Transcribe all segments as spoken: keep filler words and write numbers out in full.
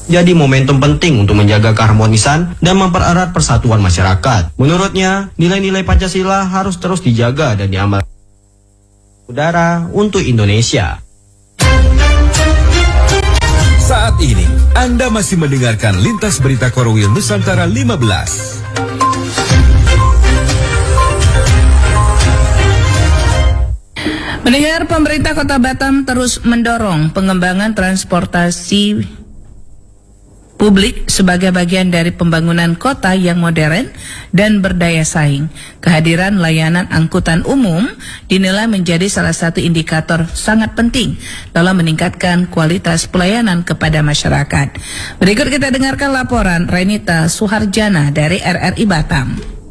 jadi momentum penting untuk menjaga keharmonisan dan mempererat persatuan masyarakat. Menurutnya, nilai-nilai Pancasila harus terus dijaga dan diamalkan udara untuk Indonesia. Saat ini, Anda masih mendengarkan Lintas Berita Korwil Nusantara lima belas. Mendengar pemerintah Kota Batam terus mendorong pengembangan transportasi publik sebagai bagian dari pembangunan kota yang modern dan berdaya saing. Kehadiran layanan angkutan umum dinilai menjadi salah satu indikator sangat penting dalam meningkatkan kualitas pelayanan kepada masyarakat. Berikut kita dengarkan laporan Renita Suharjana dari R R I Batam.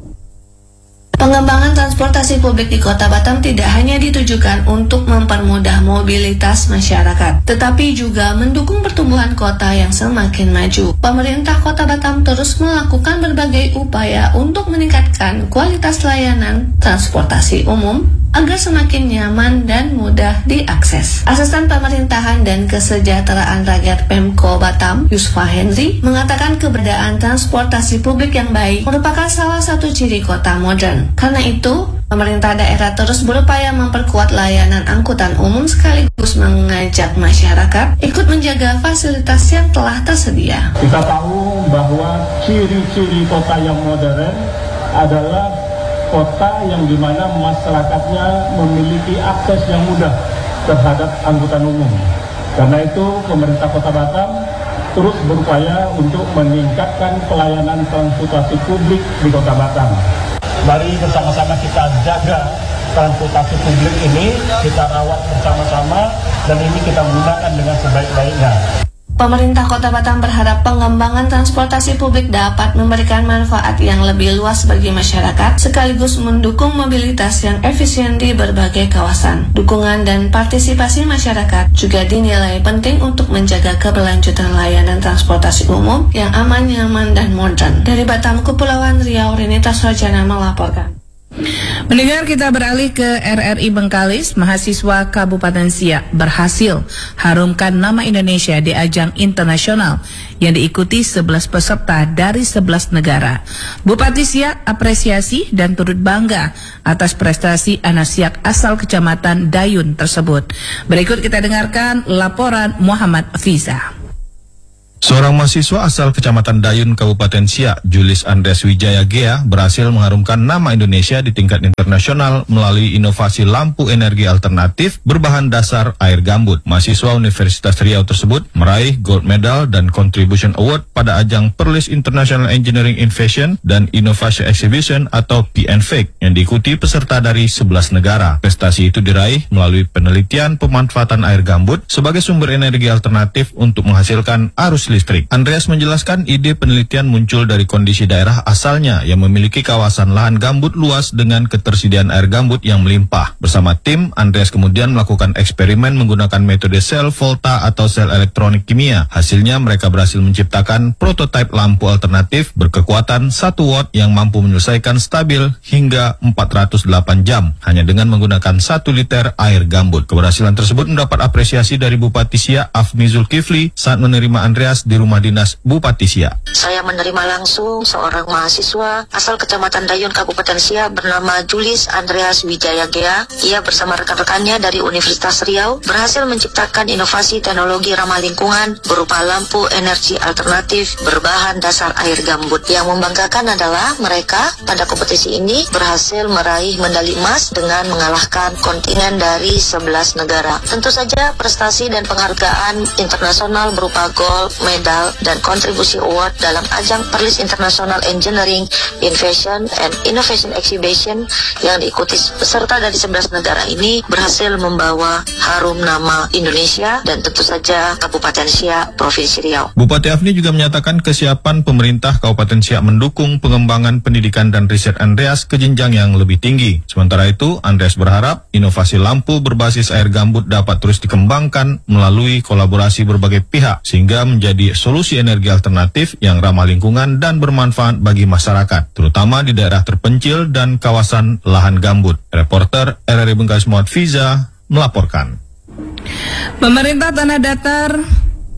Pengembangan transportasi publik di Kota Batam tidak hanya ditujukan untuk mempermudah mobilitas masyarakat, tetapi juga mendukung pertumbuhan kota yang semakin maju. Pemerintah Kota Batam terus melakukan berbagai upaya untuk meningkatkan kualitas layanan transportasi umum agar semakin nyaman dan mudah diakses. Asisten Pemerintahan dan Kesejahteraan Rakyat Pemko Batam, Yusfa Henry, mengatakan keberadaan transportasi publik yang baik merupakan salah satu ciri kota modern. Karena itu, pemerintah daerah terus berupaya memperkuat layanan angkutan umum sekaligus mengajak masyarakat ikut menjaga fasilitas yang telah tersedia. Kita tahu bahwa ciri-ciri kota yang modern adalah kota yang dimana masyarakatnya memiliki akses yang mudah terhadap angkutan umum. Karena itu pemerintah Kota Batam terus berupaya untuk meningkatkan pelayanan transportasi publik di Kota Batam. Mari bersama-sama kita jaga transportasi publik ini, kita rawat bersama-sama, dan ini kita gunakan dengan sebaik-baiknya. Pemerintah Kota Batam berharap pengembangan transportasi publik dapat memberikan manfaat yang lebih luas bagi masyarakat, sekaligus mendukung mobilitas yang efisien di berbagai kawasan. Dukungan dan partisipasi masyarakat juga dinilai penting untuk menjaga keberlanjutan layanan transportasi umum yang aman, nyaman, dan modern. Dari Batam, Kepulauan Riau, Renita Sojana melaporkan. Mendengar kita beralih ke R R I Bengkalis, mahasiswa Kabupaten Siak berhasil harumkan nama Indonesia di ajang internasional yang diikuti sebelas peserta dari sebelas negara. Bupati Siak apresiasi dan turut bangga atas prestasi anak Siak asal Kecamatan Dayun tersebut. Berikut kita dengarkan laporan Muhammad Fiza. Seorang mahasiswa asal Kecamatan Dayun, Kabupaten Siak, Julius Andreas Wijaya Gea, berhasil mengharumkan nama Indonesia di tingkat internasional melalui inovasi lampu energi alternatif berbahan dasar air gambut. Mahasiswa Universitas Riau tersebut meraih Gold Medal dan Contribution Award pada ajang Perlis International Engineering Innovation dan Innovation Exhibition atau P N V E C yang diikuti peserta dari sebelas negara. Prestasi itu diraih melalui penelitian pemanfaatan air gambut sebagai sumber energi alternatif untuk menghasilkan arus listrik. Andreas menjelaskan ide penelitian muncul dari kondisi daerah asalnya yang memiliki kawasan lahan gambut luas dengan ketersediaan air gambut yang melimpah. Bersama tim, Andreas kemudian melakukan eksperimen menggunakan metode sel volta atau sel elektronik kimia. Hasilnya mereka berhasil menciptakan prototipe lampu alternatif berkekuatan satu watt yang mampu menyelesaikan stabil hingga empat ratus delapan jam hanya dengan menggunakan satu liter air gambut. Keberhasilan tersebut mendapat apresiasi dari Bupati Siak Afmi Zulkifli saat menerima Andreas di rumah dinas Bupati Siak. Saya menerima langsung seorang mahasiswa asal Kecamatan Dayun, Kabupaten Siak bernama Julius Andreas Wijaya Gea. Ia bersama rekan-rekannya dari Universitas Riau berhasil menciptakan inovasi teknologi ramah lingkungan berupa lampu energi alternatif berbahan dasar air gambut. Yang membanggakan adalah mereka pada kompetisi ini berhasil meraih medali emas dengan mengalahkan kontingen dari sebelas negara. Tentu saja prestasi dan penghargaan internasional berupa gold medal dan kontribusi award dalam ajang Perlis International Engineering Innovation and Innovation Exhibition yang diikuti peserta dari sebelas negara ini berhasil membawa harum nama Indonesia dan tentu saja Kabupaten Siak, Provinsi Riau. Bupati Afni juga menyatakan kesiapan pemerintah Kabupaten Siak mendukung pengembangan pendidikan dan riset Andreas ke jenjang yang lebih tinggi. Sementara itu, Andreas berharap inovasi lampu berbasis air gambut dapat terus dikembangkan melalui kolaborasi berbagai pihak sehingga menjadi solusi energi alternatif yang ramah lingkungan dan bermanfaat bagi masyarakat, terutama di daerah terpencil dan kawasan lahan gambut. Reporter R R I Bengkalis Muhammad Fiza melaporkan. Pemerintah Tanah Datar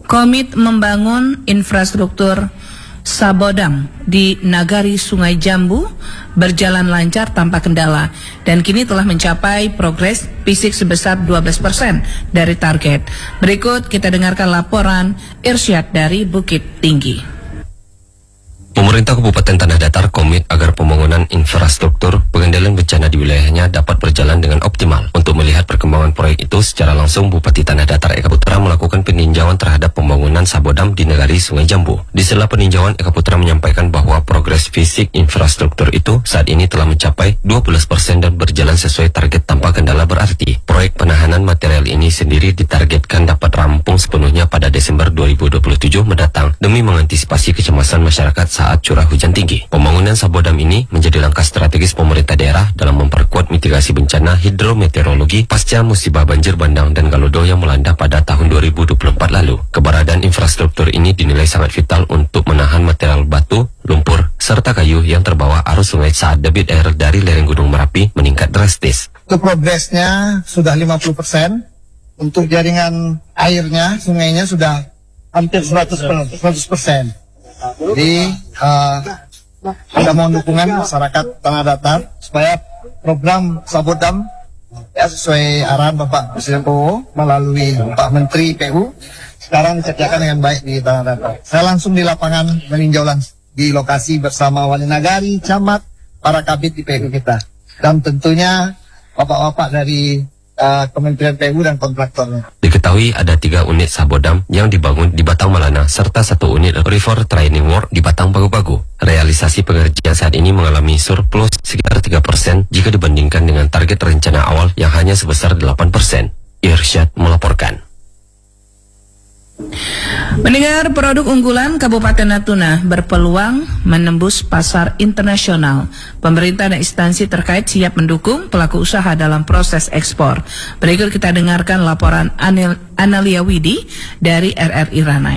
komit membangun infrastruktur Sabodam di Nagari Sungai Jambu berjalan lancar tanpa kendala dan kini telah mencapai progres fisik sebesar dua belas persen dari target. Berikut kita dengarkan laporan Irsyad dari Bukit Tinggi. Pemerintah Kabupaten Tanah Datar komit agar pembangunan infrastruktur pengendalian bencana di wilayahnya dapat berjalan dengan optimal. Untuk melihat perkembangan proyek itu secara langsung, Bupati Tanah Datar Eka Putra melakukan peninjauan terhadap pembangunan Sabodam di Nagari Sungai Jambu. Di sela peninjauan, Eka Putra menyampaikan bahwa progres fisik infrastruktur itu saat ini telah mencapai dua belas persen dan berjalan sesuai target tanpa kendala. Berarti proyek penahanan material ini sendiri ditargetkan dapat rampung sepenuhnya pada Desember dua ribu dua puluh tujuh mendatang demi mengantisipasi kecemasan masyarakat saat curah hujan tinggi. Pembangunan Sabodam ini menjadi langkah strategis pemerintah daerah dalam memperkuat mitigasi bencana hidrometeorologi pasca musibah banjir bandang dan galodo yang melanda pada tahun dua ribu dua puluh empat lalu. Keberadaan infrastruktur ini dinilai sangat vital untuk menahan material batu, lumpur, serta kayu yang terbawa arus sungai saat debit air dari lereng Gunung Merapi meningkat drastis. Untuk progresnya sudah lima puluh persen, untuk jaringan airnya, sungainya sudah hampir seratus persen. Jadi uh, ada mohon dukungan masyarakat Tanah Datar supaya program Sabodam ya, sesuai arahan Bapak Presiden P O melalui Pak Menteri P U sekarang dikerjakan dengan baik di Tanah Datar. Saya langsung di lapangan meninjau di lokasi bersama Wali Nagari, Camat, para kabit di P U kita, dan tentunya bapak-bapak dari uh, Kementerian P U dan kontraktornya. Diketahui ada tiga unit Sabodam yang dibangun di Batang Malana serta satu unit River Training World di Batang Pagu-Pagu. Realisasi pengerjaan saat ini mengalami surplus sekitar tiga persen jika dibandingkan dengan target rencana awal yang hanya sebesar delapan persen. Irsyad melaporkan. Mendengar produk unggulan Kabupaten Natuna berpeluang menembus pasar internasional. Pemerintah dan instansi terkait siap mendukung pelaku usaha dalam proses ekspor. Berikut kita dengarkan laporan Anil, Analia Widi dari R R I Ranai.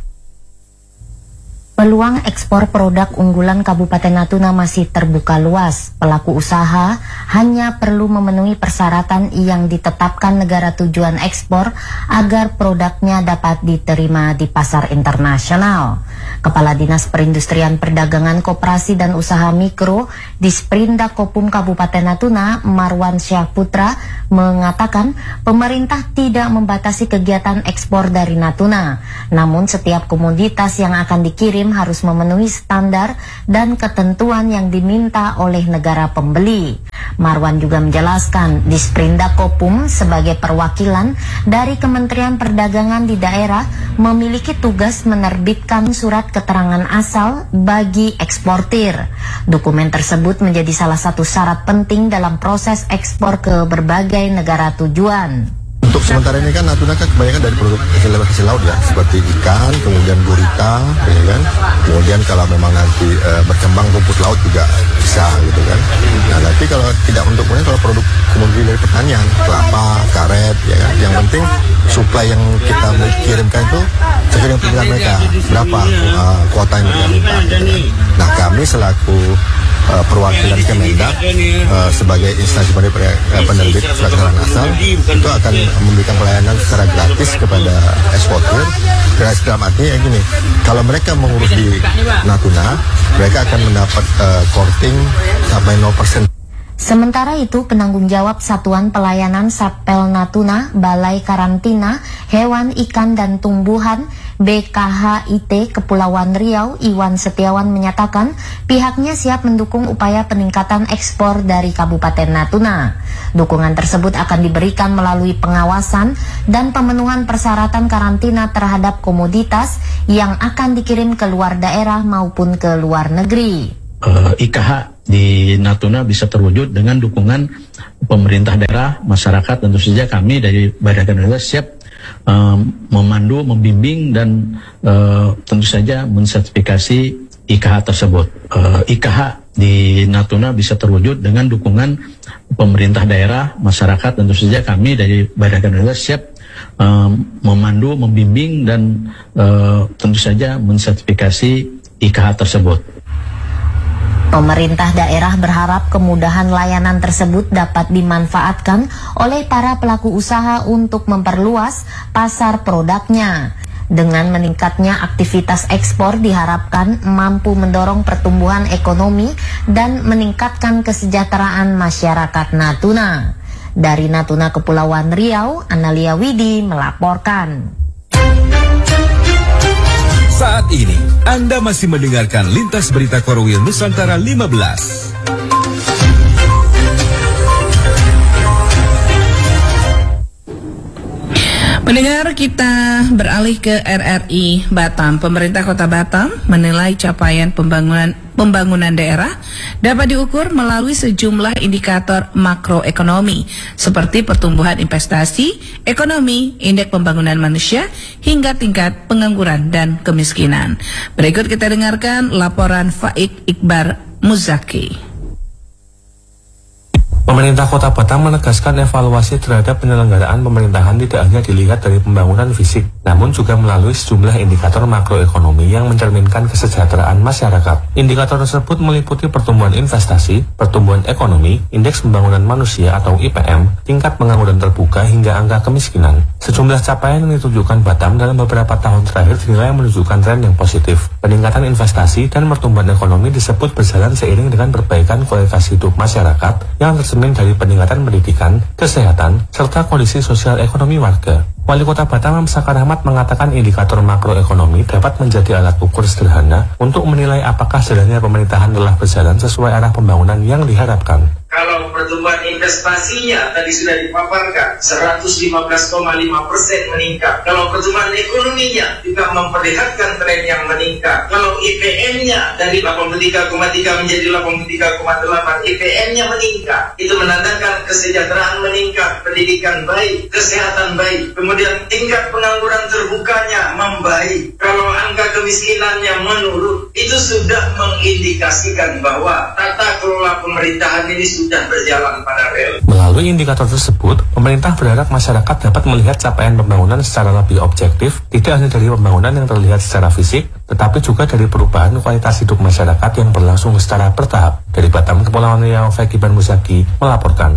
Peluang ekspor produk unggulan Kabupaten Natuna masih terbuka luas. Pelaku usaha hanya perlu memenuhi persyaratan yang ditetapkan negara tujuan ekspor agar produknya dapat diterima di pasar internasional. Kepala Dinas Perindustrian Perdagangan Koperasi dan Usaha Mikro Disperinda Kopum Kabupaten Natuna, Marwan Syah Putra, mengatakan pemerintah tidak membatasi kegiatan ekspor dari Natuna. Namun setiap komoditas yang akan dikirim harus memenuhi standar dan ketentuan yang diminta oleh negara pembeli. Marwan juga menjelaskan Disperinda Kopum sebagai perwakilan dari Kementerian Perdagangan di daerah memiliki tugas menerbitkan surat keterangan asal bagi eksportir. Dokumen tersebut menjadi salah satu syarat penting dalam proses ekspor ke berbagai negara tujuan. Untuk sementara ini kan Natuna kan kebanyakan dari produk hasil, hasil laut ya, seperti ikan, kemudian gurita, ya kan. Kemudian kalau memang nanti e, berkembang rumput laut juga bisa gitu kan. Nah, tapi kalau tidak untuk kemudian kalau produk komoditi dari pertanian, kelapa, karet, ya kan. Yang penting suplai yang kita kirimkan itu sesuai dengan permintaan mereka, berapa uh, kuota yang mereka minta. Gitu kan. Nah, kami selaku Uh, perwakilan Kemendak uh, sebagai instansi penerbit surat keterangan asal itu akan memberikan pelayanan secara gratis kepada eksportir. Gratis dalam arti yang gini, kalau mereka mengurus di Natuna, mereka akan mendapat uh, korting sampai nol persen. Sementara itu, penanggung jawab Satuan Pelayanan Satpel Natuna, Balai Karantina Hewan, Ikan, dan Tumbuhan B K H I T Kepulauan Riau, Iwan Setiawan menyatakan pihaknya siap mendukung upaya peningkatan ekspor dari Kabupaten Natuna. Dukungan tersebut akan diberikan melalui pengawasan dan pemenuhan persyaratan karantina terhadap komoditas yang akan dikirim ke luar daerah maupun ke luar negeri. Uh, I K H di Natuna bisa terwujud dengan dukungan pemerintah daerah, masyarakat. Tentu saja kami dari Badan Indonesia siap um, memandu, membimbing, dan uh, tentu saja mensertifikasi I K H tersebut. Uh, I K H di Natuna bisa terwujud dengan dukungan pemerintah daerah, masyarakat. Tentu saja kami dari Badan Indonesia siap um, memandu, membimbing, dan uh, tentu saja mensertifikasi I K H tersebut. Pemerintah daerah berharap kemudahan layanan tersebut dapat dimanfaatkan oleh para pelaku usaha untuk memperluas pasar produknya. Dengan meningkatnya aktivitas ekspor diharapkan mampu mendorong pertumbuhan ekonomi dan meningkatkan kesejahteraan masyarakat Natuna. Dari Natuna Kepulauan Riau, Analia Widi melaporkan. Saat ini, Anda masih mendengarkan Lintas Berita Korwil Nusantara lima belas. Pendengar, kita beralih ke R R I Batam. Pemerintah Kota Batam menilai capaian pembangunan pembangunan daerah dapat diukur melalui sejumlah indikator makroekonomi seperti pertumbuhan investasi, ekonomi, indeks pembangunan manusia, hingga tingkat pengangguran dan kemiskinan. Berikut kita dengarkan laporan Faik Iqbar Muzaki. Pemerintah Kota Batam menegaskan evaluasi terhadap penyelenggaraan pemerintahan tidak hanya dilihat dari pembangunan fisik, namun juga melalui sejumlah indikator makroekonomi yang mencerminkan kesejahteraan masyarakat. Indikator tersebut meliputi pertumbuhan investasi, pertumbuhan ekonomi, indeks pembangunan manusia atau I P M, tingkat pengangguran terbuka hingga angka kemiskinan. Sejumlah capaian yang ditunjukkan Batam dalam beberapa tahun terakhir dinilai menunjukkan tren yang positif. Peningkatan investasi dan pertumbuhan ekonomi disebut berjalan seiring dengan perbaikan kualitas hidup masyarakat yang tercermin dari peningkatan pendidikan, kesehatan, serta kondisi sosial ekonomi warga. Wali Kota Batam Sakar Ahmad mengatakan indikator makroekonomi dapat menjadi alat ukur sederhana untuk menilai apakah jalannya pemerintahan telah berjalan sesuai arah pembangunan yang diharapkan. Kalau pertumbuhan investasinya tadi sudah dipaparkan seratus lima belas koma lima persen meningkat. Kalau pertumbuhan ekonominya juga memperlihatkan tren yang meningkat. Kalau I P M-nya dari delapan puluh tiga koma tiga menjadi delapan puluh tiga koma delapan, I P M-nya meningkat. Itu menandakan kesejahteraan meningkat, pendidikan baik, kesehatan baik. Kemudian tingkat pengangguran terbukanya membaik. Kalau angka kemiskinannya menurun, itu sudah mengindikasikan bahwa tata kelola pemerintahan ini sudah berjalan pada rel. Melalui indikator tersebut, pemerintah berharap masyarakat dapat melihat capaian pembangunan secara lebih objektif, tidak hanya dari pembangunan yang terlihat secara fisik, tetapi juga dari perubahan kualitas hidup masyarakat yang berlangsung secara bertahap. Dari Batam, Kepulauan Riau, Faik Iqbar Muzaki melaporkan.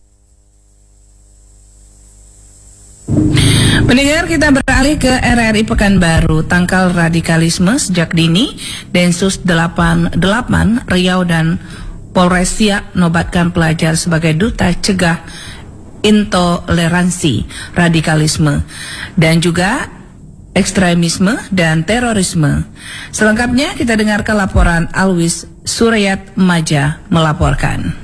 Pendengar, kita beralih ke R R I Pekanbaru. Tangkal radikalisme sejak dini, Densus delapan puluh delapan Riau dan Polres Siak nobatkan pelajar sebagai duta cegah intoleransi, radikalisme, dan juga ekstremisme dan terorisme. Selengkapnya kita dengarkan laporan Alwis Suryat Maja melaporkan.